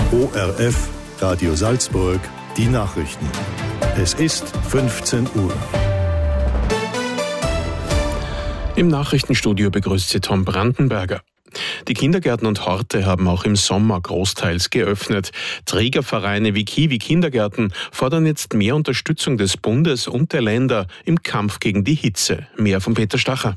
ORF, Radio Salzburg, die Nachrichten. Es ist 15 Uhr. Im Nachrichtenstudio begrüßt Sie Tom Brandenberger. Die Kindergärten und Horte haben auch im Sommer großteils geöffnet. Trägervereine wie Kiwi Kindergärten fordern jetzt mehr Unterstützung des Bundes und der Länder im Kampf gegen die Hitze. Mehr von Peter Stacher.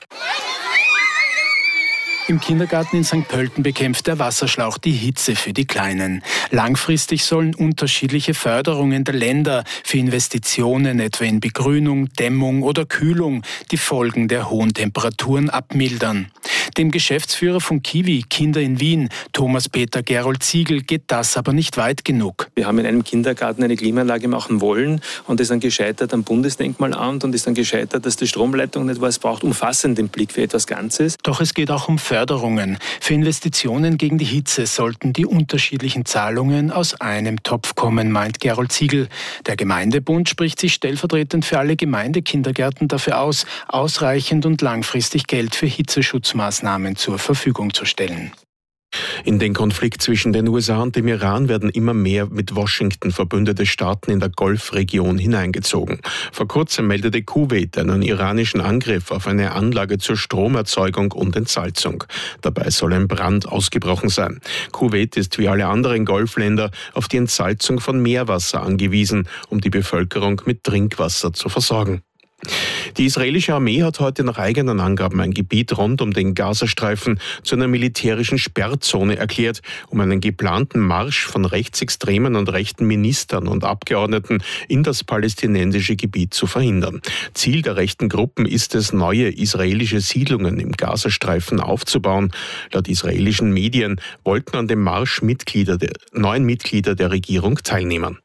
Im Kindergarten in St. Pölten bekämpft der Wasserschlauch die Hitze für die Kleinen. Langfristig sollen unterschiedliche Förderungen der Länder für Investitionen, etwa in Begrünung, Dämmung oder Kühlung, die Folgen der hohen Temperaturen abmildern. Dem Geschäftsführer von Kiwi Kinder in Wien, Thomas Peter Gerold Ziegel, geht das aber nicht weit genug. Wir haben in einem Kindergarten eine Klimaanlage machen wollen und ist dann gescheitert am Bundesdenkmalamt und ist dann gescheitert, dass die Stromleitung nicht war. Es braucht umfassenden Blick für etwas Ganzes. Doch es geht auch um Förderungen. Für Investitionen gegen die Hitze sollten die unterschiedlichen Zahlungen aus einem Topf kommen, meint Gerold Ziegel. Der Gemeindebund spricht sich stellvertretend für alle Gemeindekindergärten dafür aus, ausreichend und langfristig Geld für Hitzeschutzmaßnahmen zur Verfügung zu stellen. In den Konflikt zwischen den USA und dem Iran werden immer mehr mit Washington verbündete Staaten in der Golfregion hineingezogen. Vor kurzem meldete Kuwait einen iranischen Angriff auf eine Anlage zur Stromerzeugung und Entsalzung. Dabei soll ein Brand ausgebrochen sein. Kuwait ist wie alle anderen Golfländer auf die Entsalzung von Meerwasser angewiesen, um die Bevölkerung mit Trinkwasser zu versorgen. Die israelische Armee hat heute nach eigenen Angaben ein Gebiet rund um den Gazastreifen zu einer militärischen Sperrzone erklärt, um einen geplanten Marsch von rechtsextremen und rechten Ministern und Abgeordneten in das palästinensische Gebiet zu verhindern. Ziel der rechten Gruppen ist es, neue israelische Siedlungen im Gazastreifen aufzubauen. Laut israelischen Medien wollten an dem Marsch neun Mitglieder der Regierung teilnehmen.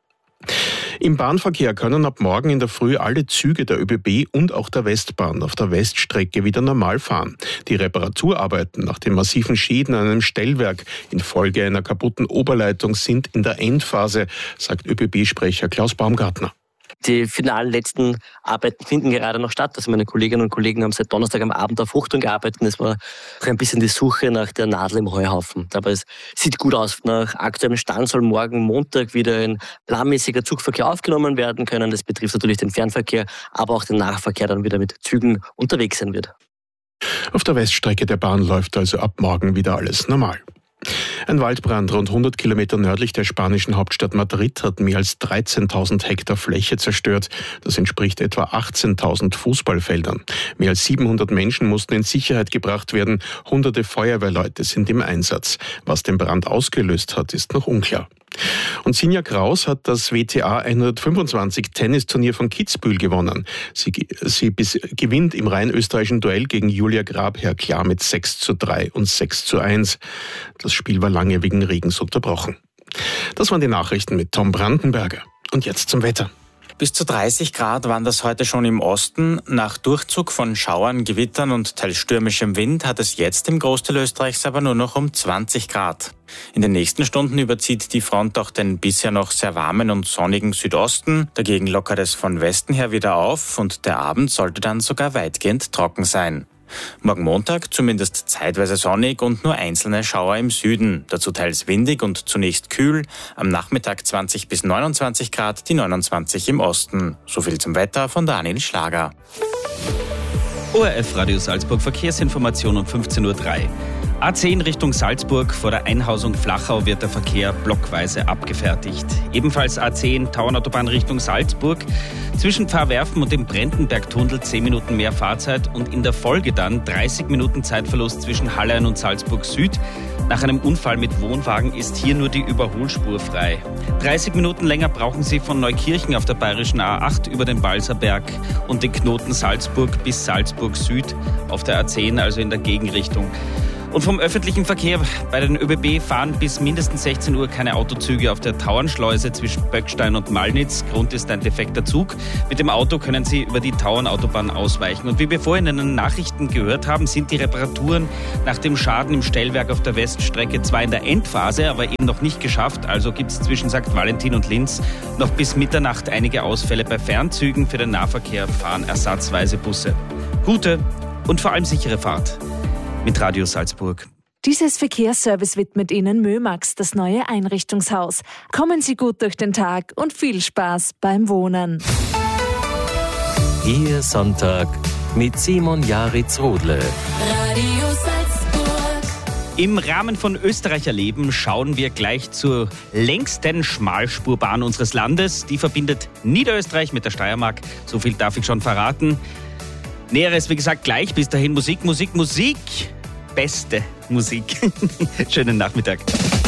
Im Bahnverkehr können ab morgen in der Früh alle Züge der ÖBB und auch der Westbahn auf der Weststrecke wieder normal fahren. Die Reparaturarbeiten nach den massiven Schäden an einem Stellwerk infolge einer kaputten Oberleitung sind in der Endphase, sagt ÖBB-Sprecher Klaus Baumgartner. Die finalen letzten Arbeiten finden gerade noch statt. Also meine Kolleginnen und Kollegen haben seit Donnerstag am Abend auf Hochdruck gearbeitet. Es war ein bisschen die Suche nach der Nadel im Heuhaufen. Aber es sieht gut aus. Nach aktuellem Stand soll morgen Montag wieder ein planmäßiger Zugverkehr aufgenommen werden können. Das betrifft natürlich den Fernverkehr, aber auch den Nahverkehr dann wieder mit Zügen unterwegs sein wird. Auf der Weststrecke der Bahn läuft also ab morgen wieder alles normal. Ein Waldbrand rund 100 Kilometer nördlich der spanischen Hauptstadt Madrid hat mehr als 13.000 Hektar Fläche zerstört. Das entspricht etwa 18.000 Fußballfeldern. Mehr als 700 Menschen mussten in Sicherheit gebracht werden. Hunderte Feuerwehrleute sind im Einsatz. Was den Brand ausgelöst hat, ist noch unklar. Und Sinja Kraus hat das WTA 125 Tennisturnier von Kitzbühel gewonnen. Sie gewinnt im rein österreichischen Duell gegen Julia Grabherr klar mit 6:3 und 6:1. Das Spiel war lange wegen Regens unterbrochen. Das waren die Nachrichten mit Tom Brandenberger. Und jetzt zum Wetter. Bis zu 30 Grad waren das heute schon im Osten. Nach Durchzug von Schauern, Gewittern und teils stürmischem Wind hat es jetzt im Großteil Österreichs aber nur noch um 20 Grad. In den nächsten Stunden überzieht die Front auch den bisher noch sehr warmen und sonnigen Südosten. Dagegen lockert es von Westen her wieder auf und der Abend sollte dann sogar weitgehend trocken sein. Morgen Montag zumindest zeitweise sonnig und nur einzelne Schauer im Süden. Dazu teils windig und zunächst kühl. Am Nachmittag 20 bis 29 Grad, die 29 im Osten. So viel zum Wetter von Daniel Schlager. ORF Radio Salzburg Verkehrsinformation um 15:03 Uhr. A10 Richtung Salzburg, vor der Einhausung Flachau wird der Verkehr blockweise abgefertigt. Ebenfalls A10 Tauernautobahn Richtung Salzburg. Zwischen Pfarrwerfen und dem Brendenbergtunnel 10 Minuten mehr Fahrzeit und in der Folge dann 30 Minuten Zeitverlust zwischen Hallein und Salzburg Süd. Nach einem Unfall mit Wohnwagen ist hier nur die Überholspur frei. 30 Minuten länger brauchen Sie von Neukirchen auf der bayerischen A8 über den Balserberg und den Knoten Salzburg bis Salzburg Süd auf der A10, also in der Gegenrichtung. Und vom öffentlichen Verkehr bei den ÖBB fahren bis mindestens 16 Uhr keine Autozüge auf der Tauernschleuse zwischen Böckstein und Malnitz. Grund ist ein defekter Zug. Mit dem Auto können Sie über die Tauernautobahn ausweichen. Und wie wir vorhin in den Nachrichten gehört haben, sind die Reparaturen nach dem Schaden im Stellwerk auf der Weststrecke zwar in der Endphase, aber eben noch nicht geschafft. Also gibt es zwischen St. Valentin und Linz noch bis Mitternacht einige Ausfälle bei Fernzügen. Für den Nahverkehr fahren ersatzweise Busse. Gute und vor allem sichere Fahrt mit Radio Salzburg. Dieses Verkehrsservice widmet Ihnen Mömax, das neue Einrichtungshaus. Kommen Sie gut durch den Tag und viel Spaß beim Wohnen. Ihr Sonntag mit Simon Jaritz-Rodle. Radio Salzburg. Im Rahmen von Österreicher Leben schauen wir gleich zur längsten Schmalspurbahn unseres Landes. Die verbindet Niederösterreich mit der Steiermark. So viel darf ich schon verraten. Näheres, wie gesagt, gleich. Bis dahin Musik. Beste Musik. Schönen Nachmittag.